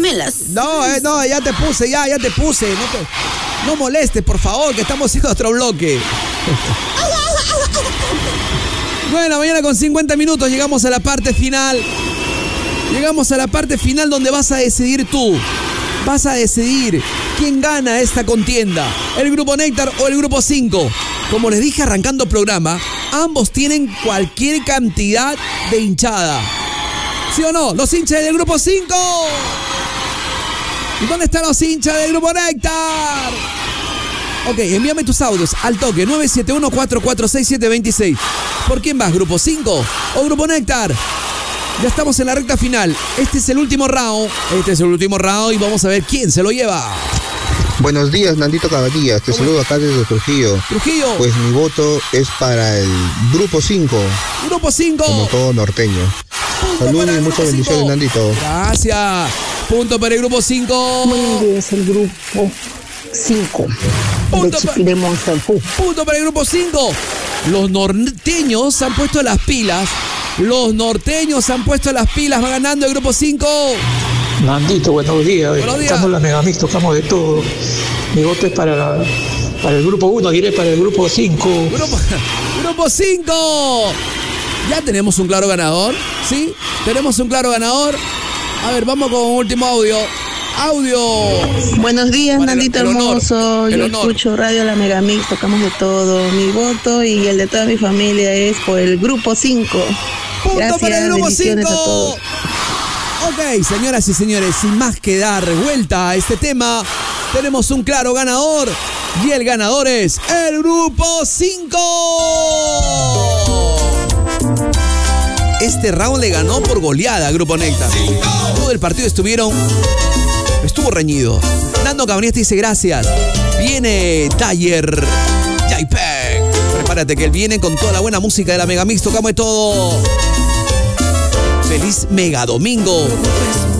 pónmelas. No, ya te puse. No molestes, por favor, que estamos en otro bloque. Bueno, mañana con 50 minutos llegamos a la parte final. Llegamos a la parte final donde vas a decidir tú. Vas a decidir quién gana esta contienda. El Grupo Néctar o el Grupo 5. Como les dije arrancando programa, ambos tienen cualquier cantidad de hinchada. ¿Sí o no? Los hinchas del Grupo 5. ¿Y dónde están los hinchas del Grupo Néctar? Ok, envíame tus audios al toque 971-446-726. ¿Por quién vas? ¿Grupo 5 o Grupo Néctar? Ya estamos en la recta final. Este es el último round y vamos a ver quién se lo lleva. Buenos días, Nandito Cabanillas. Te saludo acá desde Trujillo. Pues mi voto es para el Grupo 5. Grupo 5. Como todo norteño. Saludos y muchas bendiciones, Nandito. Gracias. Punto para el Grupo 5. Muy bien, es el Grupo 5. Punto para el Grupo 5. Los norteños se han puesto las pilas. Va ganando el Grupo 5. Nandito, buenos días. Estamos en la Megamix, tocamos de todo. Mi voto es para el Grupo 1, diré para el Grupo 5. Grupo 5. Ya tenemos un claro ganador, ¿sí? Tenemos un claro ganador. A ver, vamos con un último audio. Buenos días, Nandito hermoso. Yo escucho Radio La Megamix, tocamos de todo. Mi voto y el de toda mi familia es por el Grupo 5. Punto para el Grupo 5. Ok, señoras y señores, sin más que dar vuelta a este tema, tenemos un claro ganador. Y el ganador es el Grupo 5. Este round le ganó por goleada a Grupo Néctar. Todo el partido estuvo reñido. Nando Cabanillas te dice gracias. Viene Taller Jaipeg. Prepárate que él viene con toda la buena música de la Megamix. Tocamos de todo. Feliz Mega Domingo.